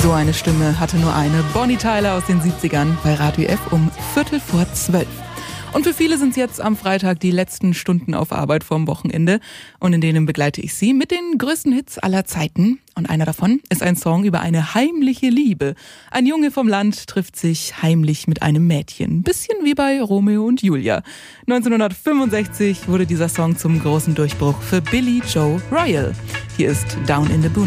So eine Stimme hatte nur eine. Bonnie Tyler aus den 70ern bei Radio F um 11:45. Und für viele sind es jetzt am Freitag die letzten Stunden auf Arbeit vorm Wochenende. Und in denen begleite ich Sie mit den größten Hits aller Zeiten. Und einer davon ist ein Song über eine heimliche Liebe. Ein Junge vom Land trifft sich heimlich mit einem Mädchen. Bisschen wie bei Romeo und Julia. 1965 wurde dieser Song zum großen Durchbruch für Billy Joe Royal. Hier ist Down in the Boonies.